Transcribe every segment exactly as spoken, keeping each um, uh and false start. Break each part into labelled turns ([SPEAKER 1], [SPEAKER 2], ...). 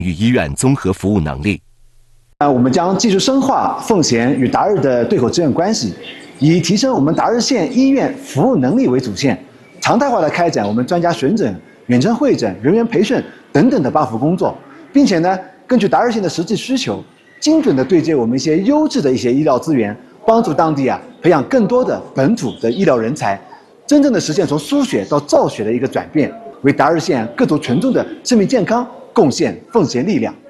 [SPEAKER 1] 与医院综合服务能力。
[SPEAKER 2] 啊，我们将继续深化奉贤与达日的对口支援关系，以提升我们达日县医院服务能力为主线，常态化的开展我们专家巡诊、远程会诊、人员培训等等的帮扶工作，并且呢，根据达日县的实际需求，精准的对接我们一些优质的一些医疗资源，帮助当地啊培养更多的本土的医疗人才，真正的实现从输血到造血的一个转变，为达日县各族群众的生命健康贡献奉献力量。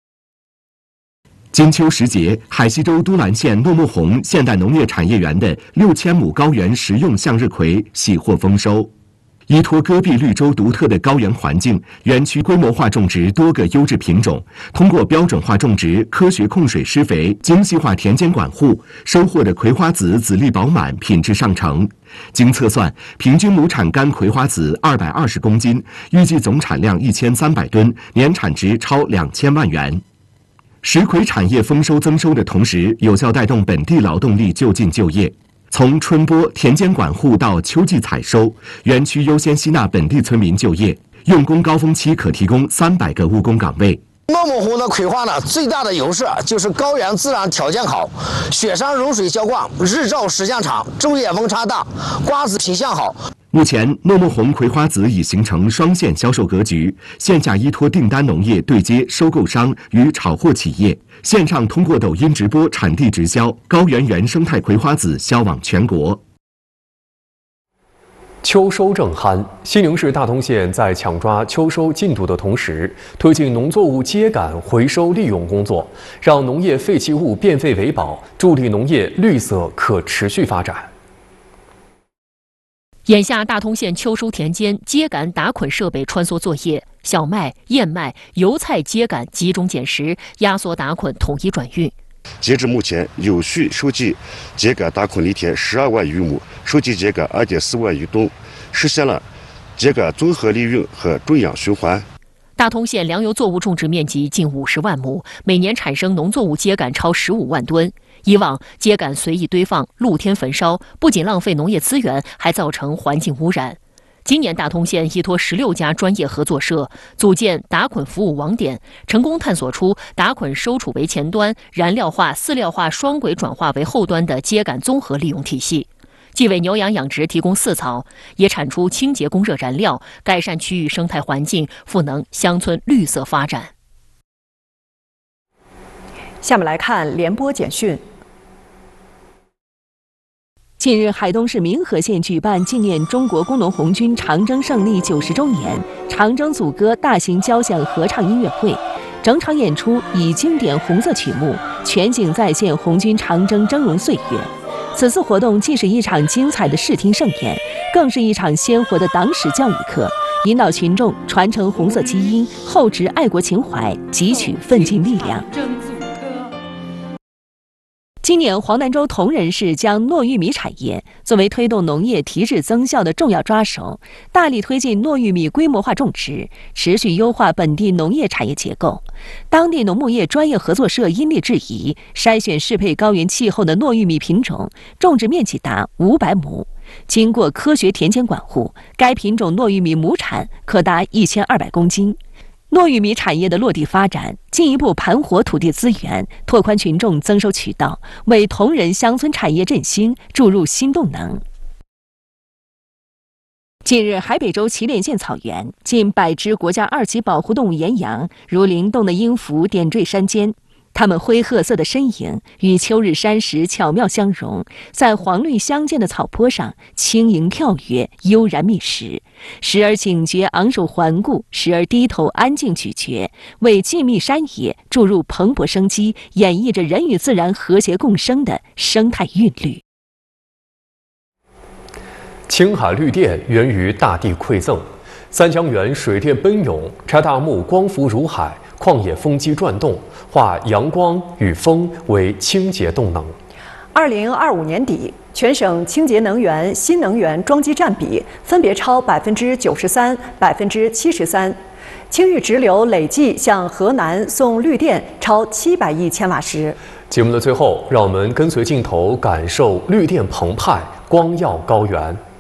[SPEAKER 1] 金秋时节，海西州都兰县诺木红现代农业产业园的六千亩高原食用向日葵喜获丰收。依托戈壁绿洲独特的高原环境，园区规模化种植多个优质品种，通过标准化种植、科学控水施肥、精细化田间管护，收获的葵花籽籽粒饱满，品质上乘。经测算，平均亩产干葵花籽二百二十公斤，预计总产量一千三百吨，年产值超两千万元。石葵产业丰收增收的同时，有效带动本地劳动力就近就业。从春播、田间管护到秋季采收，园区优先吸纳本地村民就业，用工高峰期可提供三百个务工岗位。
[SPEAKER 3] 诺木红的葵花呢，最大的优势就是高原自然条件好，雪山融水浇灌，日照时间长，昼夜温差大，瓜子品相好。
[SPEAKER 1] 目前，诺木红葵花籽已形成双线销售格局，线下依托订单农业对接收购商与炒货企业，线上通过抖音直播产地直销，高原原生态葵花籽销往全国。
[SPEAKER 4] 秋收正酣，西宁市大同县在抢抓秋收进度的同时，推进农作物秸秆回收利用工作，让农业废弃物变废为宝，助力农业绿色可持续发展。
[SPEAKER 5] 眼下，大同县秋收田间秸秆打捆设备穿梭作业，小麦、燕麦、油菜秸秆集中捡拾、压缩打捆，统一转运。
[SPEAKER 6] 截至目前，有序收集秸秆打捆犁田十二万余亩，收集秸秆二点四万余吨，实现了秸秆综合利用和种养循环。
[SPEAKER 5] 大同县粮油作物种植面积近五十万亩，每年产生农作物秸秆超十五万吨。以往秸秆随意堆放、露天焚烧，不仅浪费农业资源，还造成环境污染。今年，大同县依托十六家专业合作社，组建打捆服务网点，成功探索出打捆收储为前端、燃料化、饲料化双轨转化为后端的秸秆综合利用体系，既为牛羊养殖提供饲草，也产出清洁供热燃料，改善区域生态环境，赋能乡村绿色发展。
[SPEAKER 7] 下面来看联播简讯。
[SPEAKER 8] 近日，海东市民和县举办纪念中国工农红军长征胜利九十周年长征组歌大型交响合唱音乐会，整场演出以经典红色曲目全景再现红军长征峥嵘岁月。此次活动既是一场精彩的视听盛宴，更是一场鲜活的党史教育课，引导群众传承红色基因，厚植爱国情怀，汲取奋进力量。今年，黄南州铜仁市将糯玉米产业作为推动农业提质增效的重要抓手，大力推进糯玉米规模化种植，持续优化本地农业产业结构。当地农牧业专业合作社因地制宜，筛选适配高原气候的糯玉米品种，种植面积达五百亩。经过科学田间管护，该品种糯玉米亩产可达一千二百公斤。糯玉米产业的落地发展，进一步盘活土地资源，拓宽群众增收渠道，为铜仁乡村产业振兴注入新动能。近日，海北州祁连县草原近百只国家二级保护动物岩羊，如灵动的鹰蝠点缀山间。它们灰褐色的身影与秋日山石巧妙相融，在黄绿相间的草坡上轻盈跳跃，悠然觅食，时而警觉昂首环顾，时而低头安静咀嚼，为静谧山野注入蓬勃生机，演绎着人与自然和谐共生的生态韵律。
[SPEAKER 4] 青海绿电源于大地馈赠，三江源水电奔涌，柴达木光伏如海，旷野风机转动，化阳光与风为清洁动能。
[SPEAKER 7] 二零二五年底，全省清洁能源新能源装机占比分别超百分之九十三、百分之七十三。青玉直流累计向河南送绿电超七百亿千瓦时。
[SPEAKER 4] 节目的最后，让我们跟随镜头感受绿电澎湃，光耀高原。